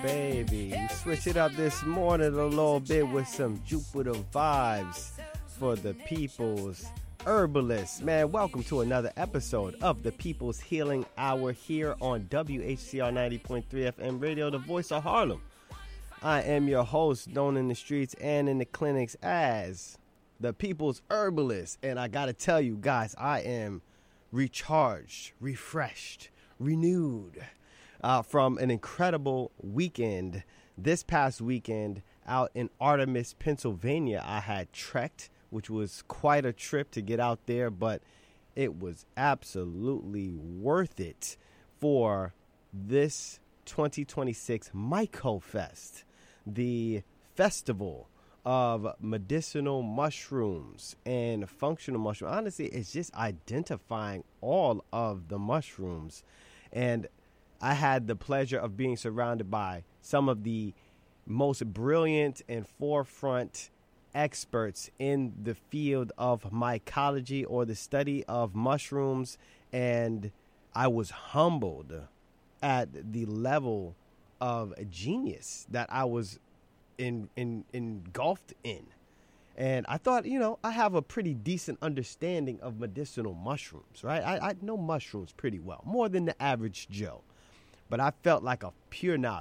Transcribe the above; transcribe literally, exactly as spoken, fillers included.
baby. We switch it up this morning a little bit with some Jupiter vibes for the People's Herbalist. Man, welcome to another episode of the People's Healing Hour here on W H C R ninety point three F M Radio, the voice of Harlem. I am your host, known in the streets and in the clinics as the People's Herbalist. And I got to tell you guys, I am recharged, refreshed, renewed uh, from an incredible weekend. This past weekend out in Artemis, Pennsylvania, I had trekked, which was quite a trip to get out there, but it was absolutely worth it for this twenty twenty-six Myco Fest, the festival of medicinal mushrooms and functional mushrooms. Honestly, it's just identifying all of the mushrooms. And I had the pleasure of being surrounded by some of the most brilliant and forefront experts in the field of mycology or the study of mushrooms. And I was humbled at the level of genius that I was in, in, engulfed in. And I thought, you know, I have a pretty decent understanding of medicinal mushrooms, right? I, I know mushrooms pretty well, more than the average Joe. But I felt like a pure knowledge.